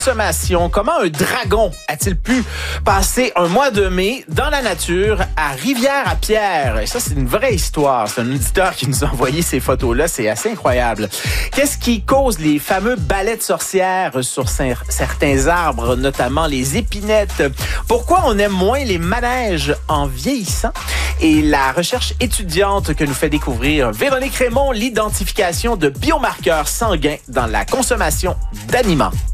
Consommation. Comment un dragon a-t-il pu passer un mois de mai dans la nature à Rivière-à-Pierre? Et ça, c'est une vraie histoire. C'est un auditeur qui nous a envoyé ces photos-là. C'est assez incroyable. Qu'est-ce qui cause les fameux balais de sorcières sur certains arbres, notamment les épinettes? Pourquoi on aime moins les manèges en vieillissant? Et la recherche étudiante que nous fait découvrir Véronique Raymond, l'identification de biomarqueurs sanguins dans la consommation d'aliments.